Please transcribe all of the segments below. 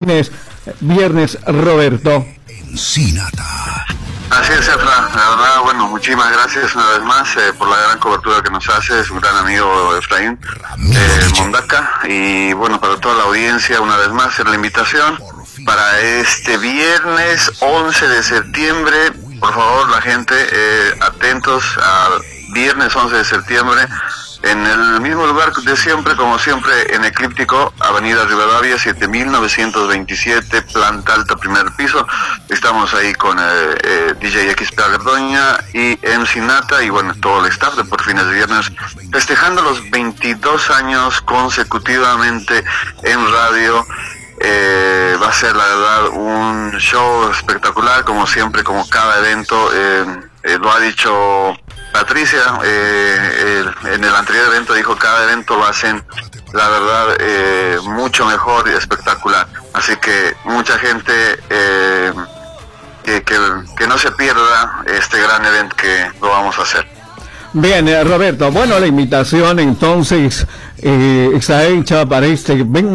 Viernes, Roberto. Sinata. Así es, Efra. La verdad, bueno, muchísimas gracias una vez más por la gran cobertura que nos hace. Es un gran amigo Efraín Mondaca. Y bueno, para toda la audiencia, una vez más, la invitación para este viernes 11 de septiembre. Por favor, la gente, atentos al viernes 11 de septiembre. En el mismo lugar de siempre, como siempre, en Eclíptico, Avenida Rivadavia, 7927, planta alta, primer piso. Estamos ahí con DJ XP Agardoña y MC Nata y bueno, todo el staff de Por Fines de Viernes, festejando los 22 años consecutivamente en radio. Va a ser la verdad un show espectacular, como siempre, como cada evento. Lo ha dicho Patricia, en el anterior evento dijo, cada evento lo hacen, la verdad, mucho mejor y espectacular. Así que mucha gente que no se pierda este gran evento que lo vamos a hacer. Bien, Roberto, bueno, la invitación entonces está hecha para este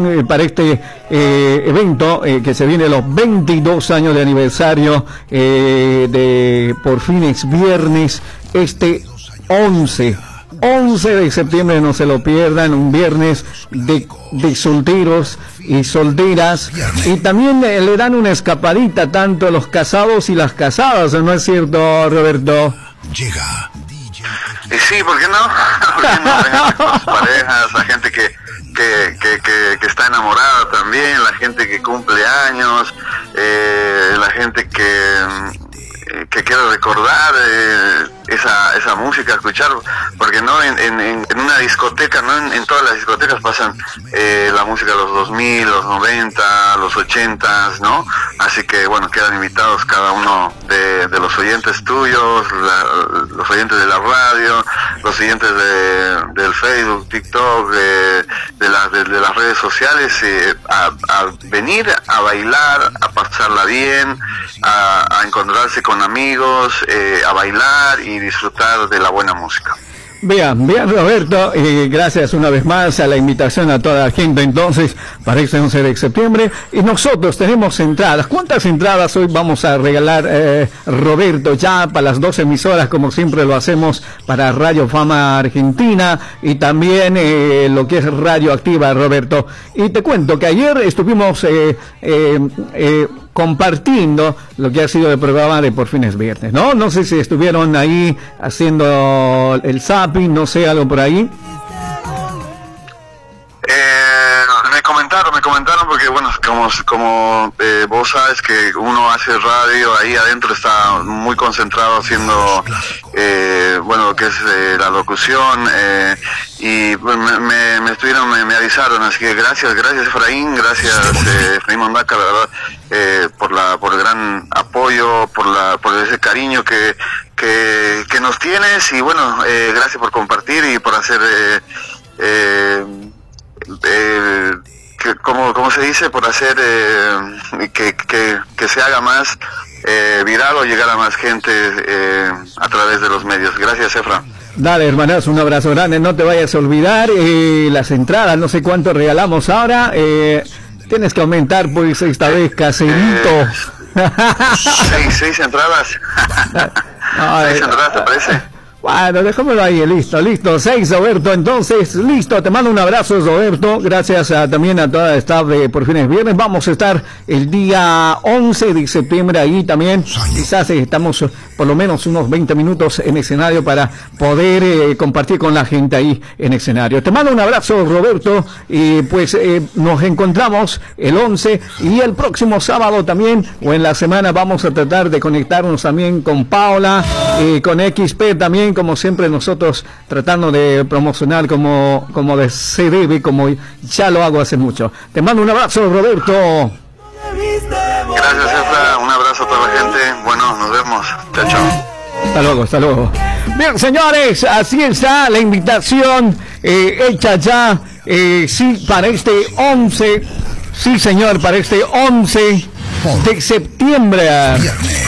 evento que se viene los 22 años de aniversario de Por Fines Viernes, este 11 de septiembre, no se lo pierdan, un viernes de solteros y solteras, y también le dan una escapadita tanto a los casados y las casadas, ¿no es cierto, Roberto? Llega. Sí, ¿por qué no? ¿Por qué no? Vengan con sus parejas, la gente que está enamorada también, la gente que cumple años, la gente que quiere recordar esa música, escuchar, porque no en una discoteca, no en todas las discotecas pasan la música de los 2000, los 90, los 80, ¿no? Así que bueno, quedan invitados cada uno de los oyentes tuyos, los oyentes de la radio, los oyentes del Facebook, TikTok, de las redes sociales, a venir a bailar, a pasarla bien, a encontrarse con amigos, a bailar y disfrutar de la buena música. Bien, Roberto, gracias una vez más a la invitación a toda la gente entonces para este 11 de septiembre, y nosotros tenemos entradas. ¿Cuántas entradas hoy vamos a regalar, Roberto, ya para las 2 emisoras, como siempre lo hacemos para Radio Fama Argentina y también lo que es Radio Activa, Roberto? Y te cuento que ayer estuvimos compartiendo lo que ha sido el programa de Por Fines Viernes, ¿no? No sé si estuvieron ahí haciendo el zapping, no sé, algo por ahí. Me comentaron porque bueno, como vos sabes que uno hace radio, ahí adentro está muy concentrado haciendo bueno, lo que es la locución, y pues, me avisaron, así que gracias Efraín, gracias Efraín Mondaca, la verdad, por el gran apoyo, por ese cariño que nos tienes, y bueno, gracias por compartir y por hacer como se dice, por hacer que se haga más viral o llegar a más gente a través de los medios. Gracias, Efra. Dale, hermanazo, un abrazo grande, no te vayas a olvidar las entradas, no sé cuánto regalamos ahora, tienes que aumentar pues esta vez, caserito. 6 entradas. 6 entradas, ¿te parece? Bueno, déjamelo ahí, listo. 6, Roberto, entonces, listo, te mando un abrazo, Roberto, gracias también a toda la staff de Por Fines Viernes. Vamos a estar el día 11 de septiembre ahí también, quizás estamos por lo menos unos 20 minutos en escenario para poder compartir con la gente ahí en escenario. Te mando un abrazo, Roberto, y pues nos encontramos el 11 y el próximo sábado también, o en la semana, vamos a tratar de conectarnos también con Paula y con XP también, como siempre nosotros tratando de promocionar como se debe, como ya lo hago hace mucho. Te mando un abrazo, Roberto. Gracias, Efra, un abrazo a toda la gente, bueno, nos vemos, chao. Hasta luego. Bien, señores, así está la invitación hecha ya, sí, para este 11, sí señor, para este 11 de septiembre.